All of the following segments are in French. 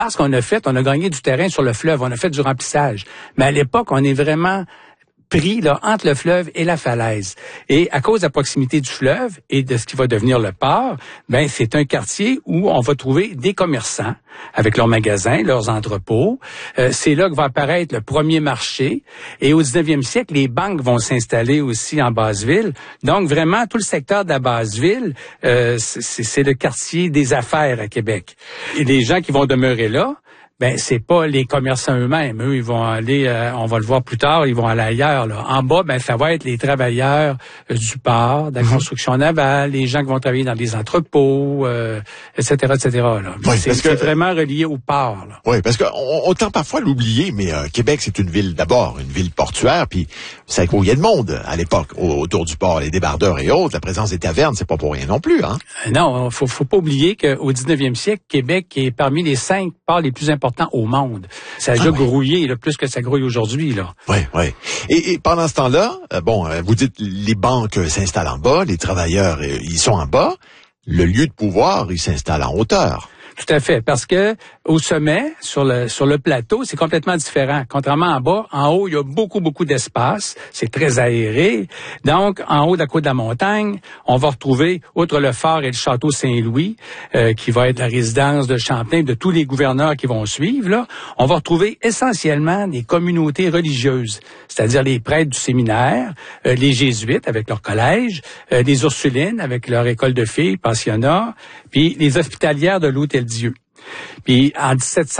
Ce qu'on a fait, on a gagné du terrain sur le fleuve, on a fait du remplissage. Mais à l'époque, on est vraiment pris là entre le fleuve et la falaise. Et à cause de la proximité du fleuve et de ce qui va devenir le port, ben c'est un quartier où on va trouver des commerçants avec leurs magasins, leurs entrepôts. C'est là que va apparaître le premier marché. Et au 19e siècle, les banques vont s'installer aussi en Basse-Ville. Donc vraiment, tout le secteur de la Basse-Ville, c'est le quartier des affaires à Québec. Et les gens qui vont demeurer là, ben c'est pas les commerçants eux-mêmes. Eux, ils vont aller, on va le voir plus tard, ils vont aller ailleurs. Là. En bas, ben ça va être les travailleurs du port, de la construction navale, les gens qui vont travailler dans les entrepôts, etc., etc. Là. Oui, c'est vraiment relié au port. Là. Oui, parce qu'on tend parfois à l'oublier, mais Québec, c'est une ville d'abord, une ville portuaire, puis ça grouillait de monde à l'époque autour du port, les débardeurs et autres. La présence des tavernes, c'est pas pour rien non plus, hein. Non, faut pas oublier qu'au 19e siècle, Québec est parmi les 5 ports les plus importants au monde. Ça a déjà grouillé, là, plus que ça grouille aujourd'hui, là. Oui, oui. Et pendant ce temps-là, vous dites les banques s'installent en bas, les travailleurs, ils sont en bas. Le lieu de pouvoir, il s'installe en hauteur. Tout à fait, parce que au sommet, sur le plateau, c'est complètement différent. Contrairement en bas, en haut, il y a beaucoup d'espace. C'est très aéré. Donc, en haut de la côte de la montagne, on va retrouver, outre le phare et le château Saint-Louis, qui va être la résidence de Champlain, de tous les gouverneurs qui vont suivre, là, on va retrouver essentiellement des communautés religieuses, c'est-à-dire les prêtres du séminaire, les jésuites avec leur collège, les Ursulines avec leur école de filles, pensionnat, puis les hospitalières de l'Hôtel-Dieu. Puis en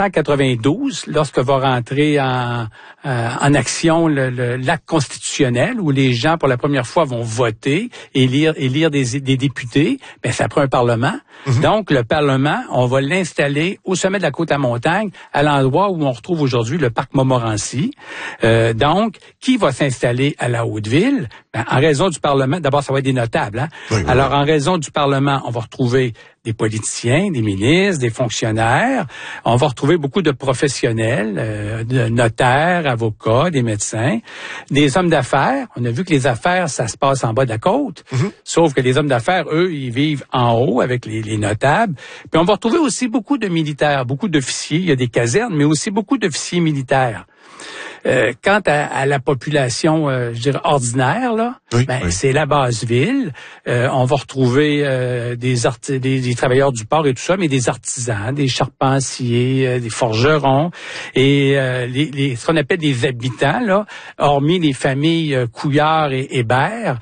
1792, lorsque va rentrer en action l'acte constitutionnel où les gens pour la première fois vont voter et élire des députés, ben ça prend un parlement. Donc le parlement, on va l'installer au sommet de la côte à montagne, à l'endroit où on retrouve aujourd'hui le parc Montmorency. Donc qui va s'installer à la Haute-Ville? Ben, en raison du parlement, d'abord ça va être des notables. Hein? Oui. Alors en raison du parlement, on va retrouver des politiciens, des ministres, des fonctionnaires. On va retrouver beaucoup de professionnels, de notaires, avocats, des médecins, des hommes d'affaires. On a vu que les affaires, ça se passe en bas de la côte. Sauf que les hommes d'affaires, eux, ils vivent en haut avec les notables. Puis on va retrouver aussi beaucoup de militaires, beaucoup d'officiers. Il y a des casernes, mais aussi beaucoup d'officiers militaires. Quant à la population, je dirais ordinaire, là, c'est la Basse-Ville. On va retrouver des travailleurs du port et tout ça, mais des artisans, des charpentiers, des forgerons et ce qu'on appelle des habitants, là, hormis les familles Couillard et Hébert,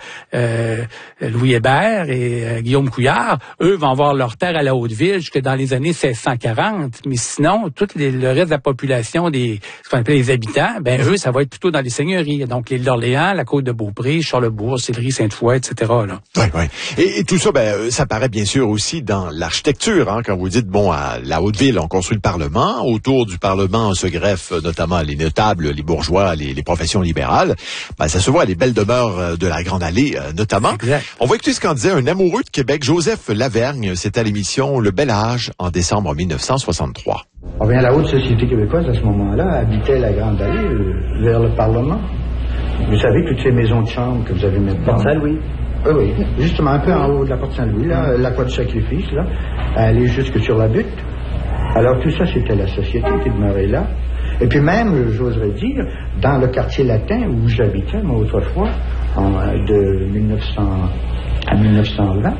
Louis Hébert et Guillaume Couillard, eux vont avoir leur terre à la Haute-Ville jusque dans les années 1640. Mais sinon, tout le reste de la population ce qu'on appelle les habitants, ben eux, ça va être plutôt dans les seigneuries. Donc, l'île d'Orléans, la côte de Beaupré, Charlesbourg, Sillery, Sainte-Foy, etc. Là. Oui. Et tout ça, ça paraît bien sûr aussi dans l'architecture. Hein, quand vous dites, à la Haute-Ville, on construit le Parlement. Autour du Parlement, on se greffe notamment les notables, les bourgeois, les professions libérales. Ça se voit, les belles demeures de la Grande Allée, notamment. Exact. On va écouter ce qu'en disait un amoureux de Québec, Joseph Lavergne. C'était à l'émission Le Bel Âge en décembre 1963. La haute société québécoise, à ce moment-là, habitait la Grande Allée, vers le Parlement. Vous savez, toutes ces maisons de chambre que vous avez maintenant. Porte Saint-Louis. Oui, justement, un peu en haut de la Porte Saint-Louis, là, la croix du sacrifice, là, elle est jusque sur la butte. Alors, tout ça, c'était la société qui demeurait là. Et puis même, j'oserais dire, dans le quartier latin où j'habitais, moi, autrefois, de 1900 à 1920,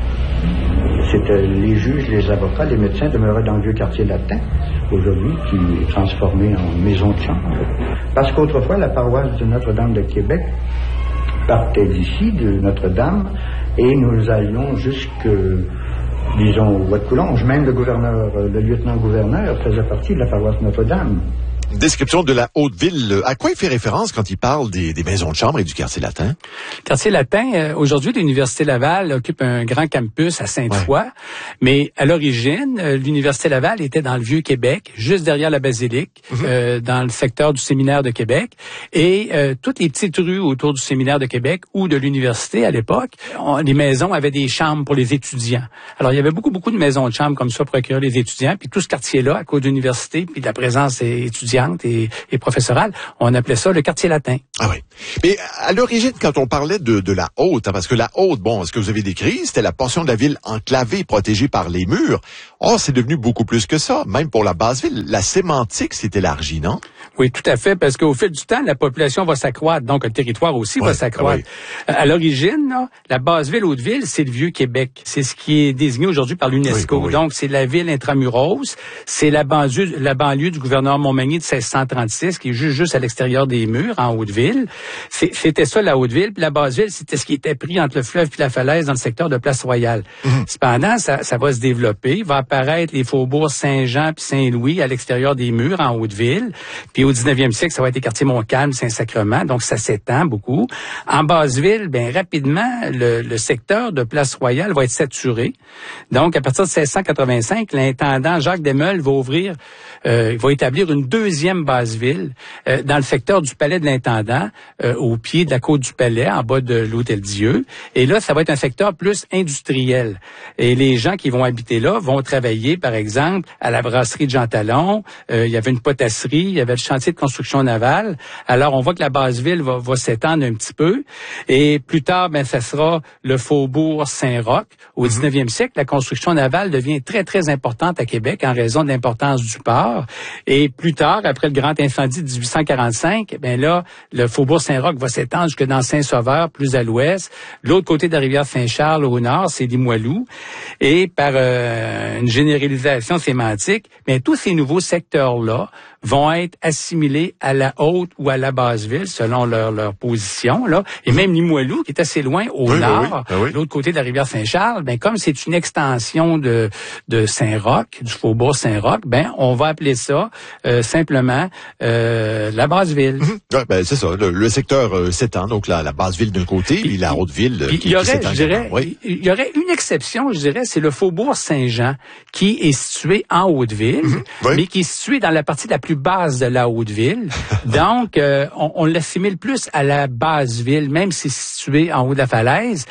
c'était les juges, les avocats, les médecins demeuraient dans le vieux quartier latin, aujourd'hui, qui est transformé en maison de chambre. Parce qu'autrefois, la paroisse de Notre-Dame de Québec partait d'ici, de Notre-Dame, et nous allions jusque, disons, au Bois-de-Coulonges. Même le lieutenant-gouverneur faisait partie de la paroisse Notre-Dame. Description de la Haute-Ville. À quoi il fait référence quand il parle des maisons de chambre et du quartier latin? Le quartier latin, aujourd'hui, l'Université Laval occupe un grand campus à Sainte-Foy, mais à l'origine, l'Université Laval était dans le Vieux-Québec, juste derrière la basilique, dans le secteur du Séminaire de Québec, et toutes les petites rues autour du Séminaire de Québec ou de l'université à l'époque, les maisons avaient des chambres pour les étudiants. Alors, il y avait beaucoup de maisons de chambres comme ça pour accueillir les étudiants, puis tout ce quartier-là, à cause de l'université, puis de la présence étudiante, étudiantes et professorales. On appelait ça le quartier latin. Ah oui. Mais à l'origine, quand on parlait de la Haute, parce que la Haute, bon, ce que vous avez décrit, c'était la portion de la ville enclavée, protégée par les murs. Or, c'est devenu beaucoup plus que ça. Même pour la basse ville, la sémantique s'est élargie, non? Oui, tout à fait, parce qu'au fil du temps, la population va s'accroître, donc le territoire aussi va s'accroître. À l'origine, là, la basse-ville, Haute-Ville, c'est le Vieux-Québec. C'est ce qui est désigné aujourd'hui par l'UNESCO. Donc, c'est la ville intramuros, c'est la banlieue du gouverneur Montmagny de 1636, qui est juste à l'extérieur des murs, en Haute-Ville. C'était ça, la Haute-Ville. Puis la basse-ville, c'était ce qui était pris entre le fleuve et la falaise dans le secteur de Place-Royale. Cependant, ça va se développer. Il va apparaître les faubourgs Saint-Jean puis Saint-Louis à l'extérieur des murs, en Haute-Ville. Puis au 19e siècle, ça va être les quartiers Montcalm, Saint-Sacrement, donc ça s'étend beaucoup. En Basse-Ville, bien rapidement, le secteur de Place-Royale va être saturé. Donc, à partir de 1685, l'intendant Jacques Desmeules va établir une deuxième Basse-Ville dans le secteur du palais de l'intendant, au pied de la côte du palais, en bas de l'Hôtel-Dieu. Et là, ça va être un secteur plus industriel. Et les gens qui vont habiter là vont travailler, par exemple, à la brasserie de Jean Talon. Il y avait une potasserie, il y avait le chantier de construction navale. Alors, on voit que la Basse-Ville va s'étendre un petit peu. Et plus tard, ben, ça sera le faubourg Saint-Roch. Au 19e siècle, la construction navale devient très, très importante à Québec en raison de l'importance du port. Et plus tard, après le grand incendie de 1845, ben là, le faubourg Saint-Roch va s'étendre jusque dans Saint-Sauveur, plus à l'ouest. L'autre côté de la rivière Saint-Charles, au nord, c'est Limoilou. Et par une généralisation sémantique, ben, tous ces nouveaux secteurs-là vont être assimilés à la haute ou à la basse ville selon leur position là. Et même Limoilou, qui est assez loin au nord, l'autre côté de la rivière Saint-Charles, ben comme c'est une extension de Saint-Roch, du faubourg Saint-Roch, ben on va appeler ça simplement la basse ville. Ouais, ben c'est ça. Le secteur s'étend, donc la basse ville d'un côté, puis la haute ville qui s'étend. Il y aurait une exception, je dirais, c'est le faubourg Saint-Jean qui est situé en Haute-Ville, mais qui est situé dans la partie la plus basse de la Haute-Ville. Donc, on l'assimile plus à la basse-ville, même si c'est situé en haut de la falaise.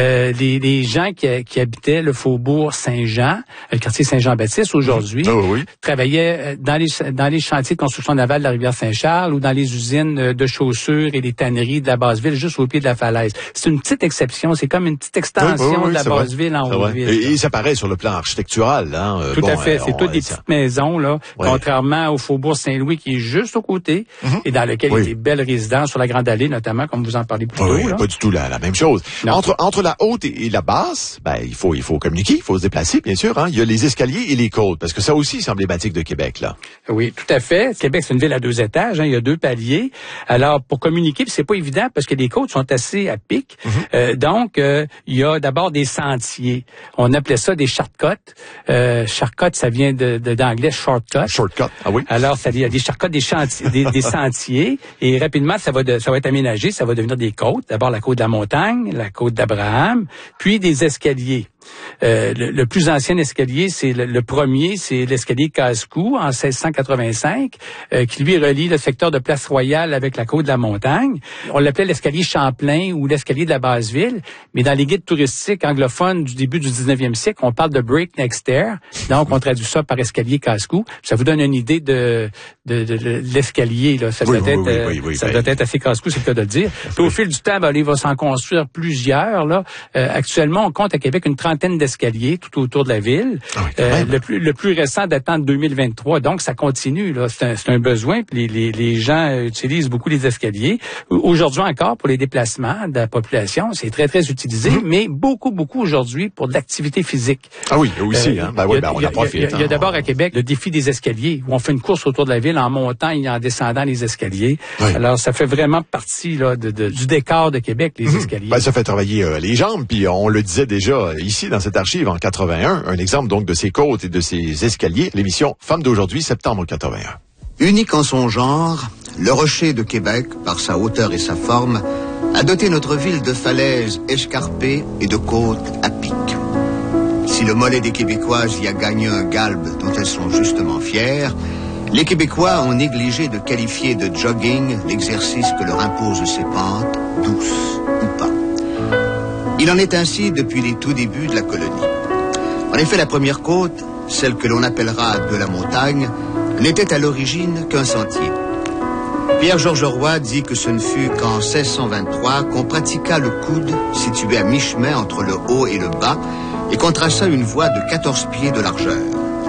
Les gens qui habitaient le faubourg Saint-Jean, le quartier Saint-Jean-Baptiste aujourd'hui, travaillaient dans les chantiers de construction navale de la rivière Saint-Charles ou dans les usines de chaussures et les tanneries de la basse-ville, juste au pied de la falaise. C'est une petite exception, c'est comme une petite extension de la basse-ville en Haute-Ville. Et ça paraît sur le plan architectural. Hein, tout à fait, c'est toutes des petites maisons, là, contrairement au faubourg Saint-Louis qui est juste aux côtés et dans lequel il y a des belles résidences sur la Grande Allée notamment, comme vous en parlez plus tôt. Là. Pas du tout la même chose. Entre la haute et la basse, ben il faut communiquer, il faut se déplacer bien sûr. Hein. Il y a les escaliers et les côtes parce que ça aussi c'est emblématique de Québec là. Oui, tout à fait. Québec c'est une ville à 2 étages, hein, il y a 2 paliers. Alors pour communiquer, c'est pas évident parce que les côtes sont assez à pic. Donc il y a d'abord des sentiers. On appelait ça des shortcuts. Shortcut, ça vient d'anglais shortcut. Shortcut, ah oui. Alors il y a des shortcuts, des sentiers, et rapidement, ça va être aménagé, ça va devenir des côtes. D'abord, la côte de la Montagne, la côte d'Abraham, puis des escaliers. Le plus ancien escalier, c'est le premier, c'est l'escalier Casse-Cou en 1685, qui lui relie le secteur de Place-Royale avec la côte de la Montagne. On l'appelait l'escalier Champlain ou l'escalier de la Basse-Ville, mais dans les guides touristiques anglophones du début du 19e siècle, on parle de Breakneck Stair, donc on traduit ça par escalier Casse-Cou. Ça vous donne une idée de l'escalier, là. Ça doit être assez casse-cou, c'est le cas de le dire. Puis au fil du temps, il va s'en construire plusieurs, là. Actuellement, on compte à Québec une trentaine d'escaliers tout autour de la ville. Le plus récent datant de 2023. Donc, ça continue, là. C'est un besoin. Puis les gens utilisent beaucoup les escaliers. Aujourd'hui encore, pour les déplacements de la population, c'est très, très utilisé, mais beaucoup aujourd'hui pour de l'activité physique. Ah oui, aussi, hein. On en profite. Il y a d'abord à Québec le défi des escaliers, où on fait une course autour de la ville en montant et en descendant les escaliers. Alors, ça fait vraiment partie, là, du décor de Québec, les escaliers. Ça fait travailler les jambes, puis on le disait déjà ici dans cette archive en 81, un exemple donc de ces côtes et de ces escaliers, l'émission Femmes d'aujourd'hui, septembre 81. Unique en son genre, le Rocher de Québec, par sa hauteur et sa forme, a doté notre ville de falaises escarpées et de côtes à pic. Si le mollet des Québécoises y a gagné un galbe dont elles sont justement fières, les Québécois ont négligé de qualifier de jogging l'exercice que leur imposent ces pentes, douces ou pas. Il en est ainsi depuis les tout débuts de la colonie. En effet, la première côte, celle que l'on appellera de la montagne, n'était à l'origine qu'un sentier. Pierre-Georges Roy dit que ce ne fut qu'en 1623 qu'on pratiqua le coude situé à mi-chemin entre le haut et le bas et qu'on traça une voie de 14 pieds de largeur.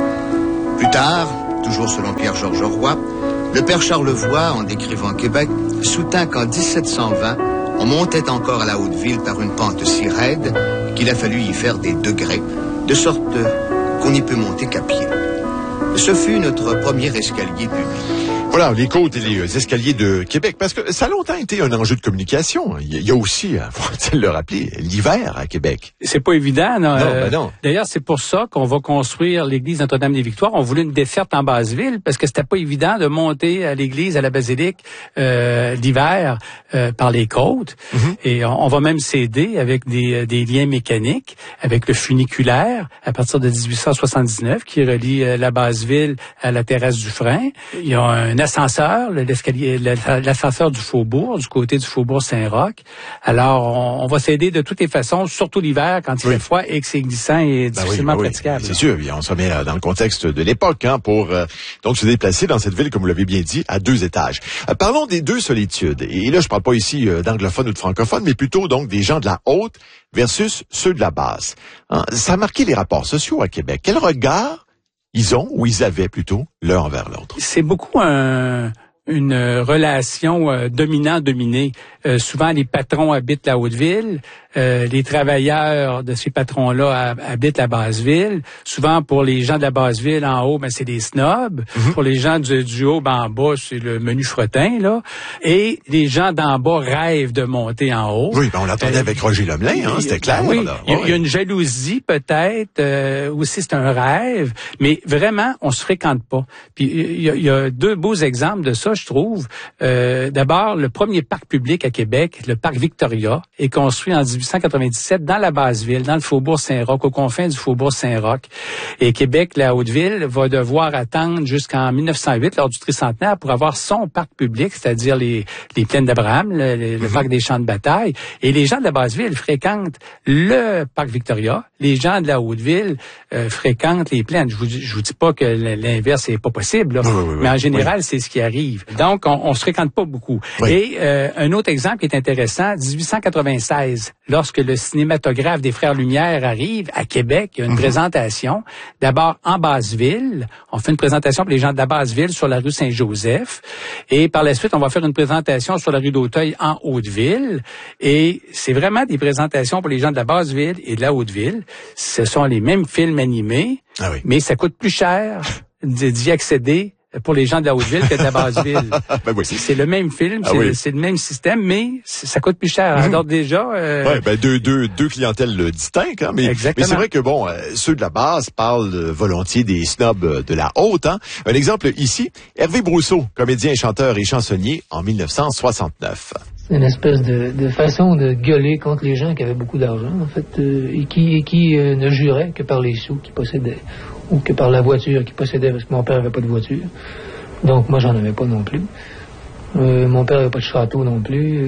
Plus tard, toujours selon Pierre-Georges Roy, le père Charlevoix, en décrivant Québec, soutint qu'en 1720, on montait encore à la Haute-Ville par une pente si raide qu'il a fallu y faire des degrés, de sorte qu'on n'y peut monter qu'à pied. Ce fut notre premier escalier public. Voilà, les côtes et les escaliers de Québec, parce que ça a longtemps été un enjeu de communication. Il y a aussi, faut-il le rappeler, l'hiver à Québec. C'est pas évident, non? Non. D'ailleurs, c'est pour ça qu'on va construire l'église Notre-Dame-des-Victoires. On voulait une desserte en Basse-Ville, parce que c'était pas évident de monter à l'église, à la basilique, l'hiver, par les côtes. Mm-hmm. Et on va même s'aider avec des liens mécaniques, avec le funiculaire, à partir de 1879, qui relie la Basse-Ville à la terrasse du Frein. Il y a un ascenseur, l'ascenseur du Faubourg, du côté du Faubourg Saint-Roch. Alors, on va s'aider de toutes les façons, surtout l'hiver, quand il fait froid et que c'est glissant et difficilement praticable. C'est sûr, on se met dans le contexte de l'époque, pour donc se déplacer dans cette ville, comme vous l'avez bien dit, à 2 étages. Parlons des 2 solitudes. Et là, je parle pas ici d'anglophones ou de francophones, mais plutôt donc des gens de la haute versus ceux de la basse. Ça a marqué les rapports sociaux à Québec. Quel regard ils ont, ou ils avaient plutôt, l'un envers l'autre? C'est beaucoup une relation dominant-dominé. Souvent, les patrons habitent la Haute-Ville. Les travailleurs de ces patrons-là habitent la Basse-Ville. Souvent, pour les gens de la Basse-Ville, en haut, c'est des snobs. Mm-hmm. Pour les gens du haut, en bas, c'est le menu fretin, là. Et les gens d'en bas rêvent de monter en haut. Oui, on l'entendait avec Roger Lemelin, c'était clair. Oui, il y a une jalousie, peut-être. Aussi, c'est un rêve. Mais vraiment, on se fréquente pas. Puis, il y a 2 beaux exemples de ça, je trouve. D'abord, le premier parc public à Québec, le parc Victoria, est construit en 1897 dans la Basse-Ville, dans le Faubourg Saint-Roch, aux confins du Faubourg Saint-Roch. Et Québec, la Haute-Ville, va devoir attendre jusqu'en 1908, lors du tricentenaire, pour avoir son parc public, c'est-à-dire les plaines d'Abraham, le parc des champs de bataille. Et les gens de la Basse-Ville fréquentent le parc Victoria. Les gens de la Haute-Ville fréquentent les plaines. Je vous dis pas que l'inverse n'est pas possible, là, mais en général, c'est ce qui arrive. Donc, on se fréquente pas beaucoup. Oui. Et un autre exemple qui est intéressant, 1896, lorsque le cinématographe des Frères Lumière arrive à Québec, il y a une présentation. D'abord, en Basse-Ville. On fait une présentation pour les gens de la Basse-Ville sur la rue Saint-Joseph. Et par la suite, on va faire une présentation sur la rue d'Auteuil en Haute-Ville. Et c'est vraiment des présentations pour les gens de la Basse-Ville et de la Haute-Ville. Ce sont les mêmes films animés, mais ça coûte plus cher d'y accéder pour les gens de la Haute-Ville que de la Basse-Ville. C'est le même film, c'est le même système, mais ça coûte plus cher. Alors déjà... deux clientèles distinctes, mais c'est vrai que ceux de la basse parlent volontiers des snobs de la haute. Un exemple ici, Hervé Brousseau, comédien, chanteur et chansonnier en 1969. C'est une espèce de façon de gueuler contre les gens qui avaient beaucoup d'argent, en fait, et qui ne juraient que par les sous qu'ils possédaient, ou que par la voiture qu'ils possédaient, parce que mon père n'avait pas de voiture. Donc, moi, j'en avais pas non plus. Mon père n'avait pas de château non plus.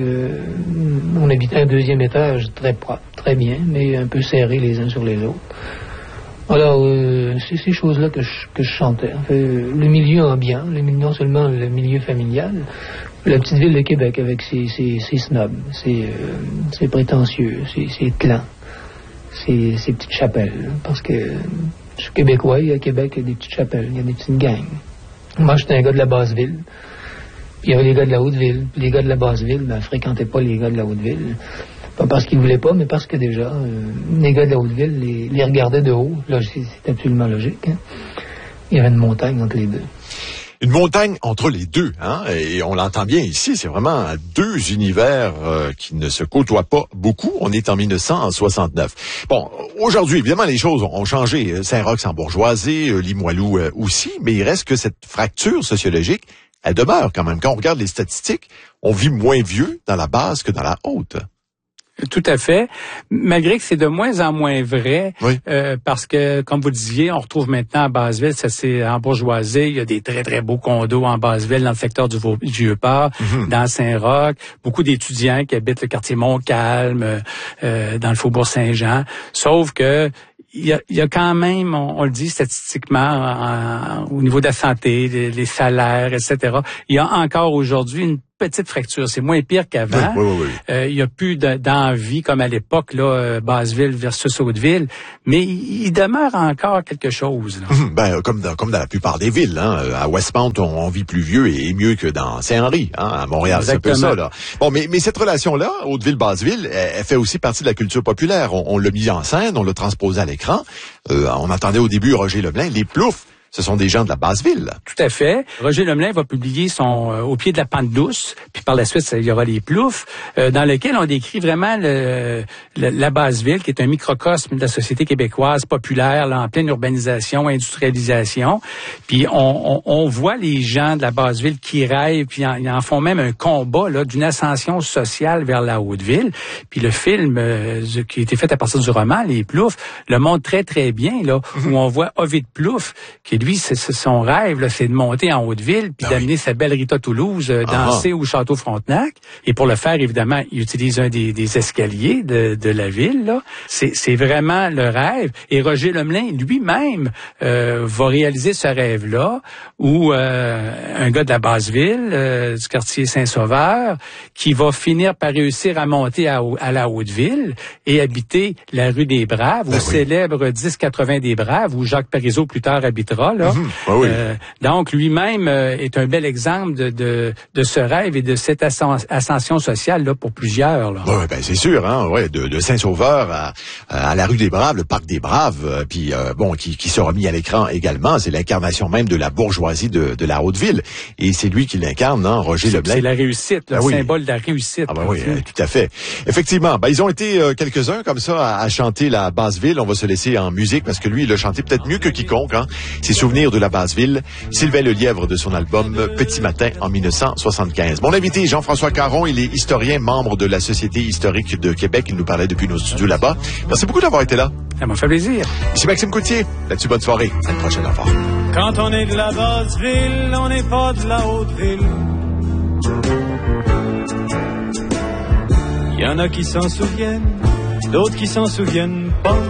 On habitait un 2e étage très propre, très bien, mais un peu serrés les uns sur les autres. Alors, c'est ces choses-là que je chantais. En fait, le milieu ambiant, non seulement le milieu familial, la petite ville de Québec avec ses snobs, ses prétentieux, ses clans, ses petites chapelles. Parce que je suis québécois, à Québec, il y a des petites chapelles, il y a des petites gangs. Moi, j'étais un gars de la Basse-Ville. Puis il y avait les gars de la Haute-Ville. Puis les gars de la Basse-Ville, fréquentaient pas les gars de la Haute-Ville. Pas parce qu'ils voulaient pas, mais parce que déjà, les gars de la Haute-Ville les regardaient de haut. Là, c'est absolument logique. Il y avait une montagne entre les deux. Une montagne entre les deux, et on l'entend bien ici, c'est vraiment 2 univers qui ne se côtoient pas beaucoup. On est en 1969. Bon, aujourd'hui, évidemment, les choses ont changé. Saint-Roch s'en bourgeoisé, Limoilou aussi, mais il reste que cette fracture sociologique, elle demeure quand même. Quand on regarde les statistiques, on vit moins vieux dans la basse que dans la haute. Tout à fait, malgré que c'est de moins en moins vrai, parce que, comme vous le disiez, on retrouve maintenant à Basse-Ville, ça s'est embourgeoisé, il y a des très, très beaux condos en Basse-Ville, dans le secteur du Vieux-Port, dans Saint-Roch, beaucoup d'étudiants qui habitent le quartier Montcalm, dans le Faubourg Saint-Jean, sauf que il y a quand même, on le dit statistiquement, au niveau de la santé, les salaires, etc. Il y a encore aujourd'hui une petite fracture. C'est moins pire qu'avant. Oui. Il y a plus d'envie comme à l'époque, là, Basseville versus Hauteville, mais il demeure encore quelque chose. Là. Comme dans la plupart des villes. Hein. À Westmount, on vit plus vieux et mieux que dans Saint-Henri. Hein. À Montréal, c'est un peu ça. Là. Bon, mais cette relation-là, Hauteville-Basseville, elle fait aussi partie de la culture populaire. On l'a mis en scène, on l'a transposé à l'écran. On entendait au début Roger Leblanc, les Ploufs. Ce sont des gens de la Basse-Ville. Tout à fait. Roger Lemelin va publier son Au pied de la pente douce, puis par la suite, il y aura les Ploufs, dans lequel on décrit vraiment la Basse-Ville, qui est un microcosme de la société québécoise populaire, là, en pleine urbanisation, industrialisation. Puis on voit les gens de la Basse-Ville qui rêvent, puis ils en font même un combat là d'une ascension sociale vers la Haute-Ville. Puis le film qui a été fait à partir du roman, Les Ploufs, le montre très, très bien, là, où on voit Ovid Plouffe, qui lui, c'est son rêve, là, c'est de monter en Haute-Ville puis d'amener sa belle Rita Toulouse danser au Château Frontenac. Et pour le faire, évidemment, il utilise un des escaliers de la ville. Là. C'est vraiment le rêve. Et Roger Lemelin lui-même va réaliser ce rêve-là où un gars de la Basse-Ville, du quartier Saint-Sauveur, qui va finir par réussir à monter à la Haute-Ville et habiter la rue des Braves, au célèbre 1080 des Braves, où Jacques Parizeau plus tard habitera. Là. Donc, lui-même est un bel exemple de ce rêve et de cette ascension sociale là pour plusieurs. Là. Oui, c'est sûr, hein, de Saint-Sauveur à la rue des Braves, le parc des Braves, puis qui sera mis à l'écran également. C'est l'incarnation même de la bourgeoisie de la Haute-Ville, et c'est lui qui l'incarne, hein, Roger Leblanc. C'est la réussite, le symbole de la réussite. Tout à fait. Effectivement, ils ont été quelques-uns comme ça à chanter la Basse-Ville. On va se laisser en musique parce que lui, il l'a chanté peut-être mieux que quiconque. Hein. Ses souvenirs de la Basse-Ville, Sylvain Lelièvre de son album Petit Matin en 1975. Mon invité, Jean-François Caron, il est historien, membre de la Société historique de Québec. Il nous parlait depuis nos studios là-bas. Merci beaucoup d'avoir été là. Ça m'a fait plaisir. Ici Maxime Coutier. Là-dessus, bonne soirée. À une prochaine fois. Quand on est de la Basse-Ville, on n'est pas de la Haute-Ville. Il y en a qui s'en souviennent, d'autres qui s'en souviennent pas.